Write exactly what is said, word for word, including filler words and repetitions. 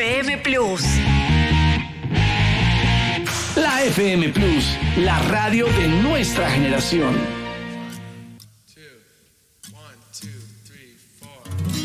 F M Plus. La F M Plus, la radio de nuestra generación. Two, one, two.